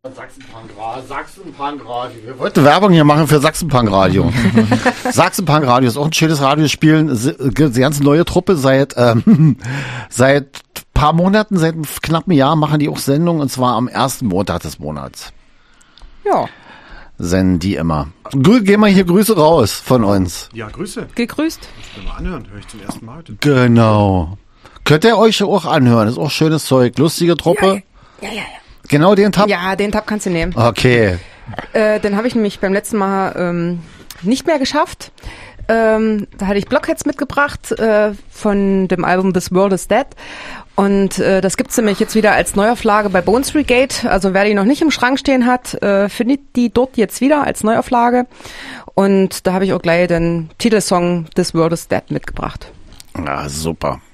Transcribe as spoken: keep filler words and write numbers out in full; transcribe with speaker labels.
Speaker 1: Sachsen-Punk-Radio, Sachsen-Punk-Radio. Wir wollten Werbung hier machen für Sachsen-Punk-Radio. Sachsen-Punk-Radio ist auch ein schönes Radiospielen. Die ganze neue Truppe seit ähm, seit paar Monaten, seit einem knappen Jahr machen die auch Sendungen, und zwar am ersten Montag des Monats.
Speaker 2: Ja.
Speaker 1: Senden die immer. Gut, gehen wir hier Grüße raus von uns.
Speaker 3: Ja, Grüße.
Speaker 2: Gegrüßt.
Speaker 3: Das will mal anhören, höre ich zum ersten Mal heute.
Speaker 1: Genau. Könnt ihr euch auch anhören. Ist auch schönes Zeug. Lustige Truppe.
Speaker 2: Ja, ja, ja.
Speaker 1: Genau den Tab?
Speaker 2: Ja, den Tab kannst du nehmen.
Speaker 1: Okay.
Speaker 2: Äh, den habe ich nämlich beim letzten Mal ähm, nicht mehr geschafft. Ähm, da hatte ich Blockheads mitgebracht äh, von dem Album This World is Dead. Und äh, das gibt's nämlich jetzt wieder als Neuauflage bei Bones Brigade. Also wer die noch nicht im Schrank stehen hat, äh, findet die dort jetzt wieder als Neuauflage. Und da habe ich auch gleich den Titelsong This World is Dead mitgebracht.
Speaker 1: Ja, super.